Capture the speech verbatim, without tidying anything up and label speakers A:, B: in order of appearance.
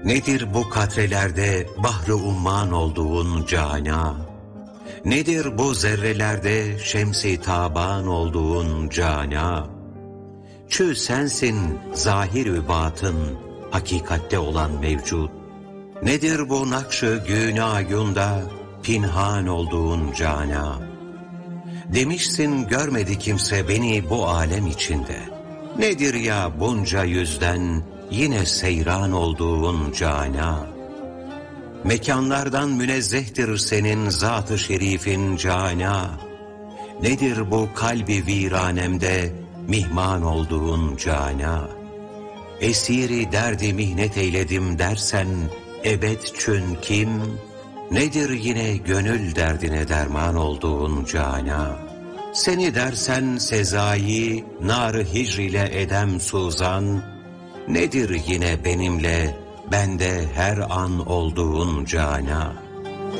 A: Nedir bu katrelerde bahru umman olduğun cana? Nedir bu zerrelerde şemsi taban olduğun cana? Çü sensin zahir-ü batın, hakikatte olan mevcut. Nedir bu nakş-ı günayunda pinhan olduğun cana? Demişsin görmedi kimse beni bu alem içinde. Nedir ya bunca yüzden yine seyran olduğun cana? Mekanlardan münezzehtir senin zat-ı şerifin cana. Nedir bu kalbi viranemde mihman olduğun cana? Esiri derdi mihnet eyledim dersen ebed çün kim? Nedir yine gönül derdine derman olduğun cana? Seni dersen sezai nar-ı hicr ile edem suzan, nedir yine benimle bende her an olduğun cana?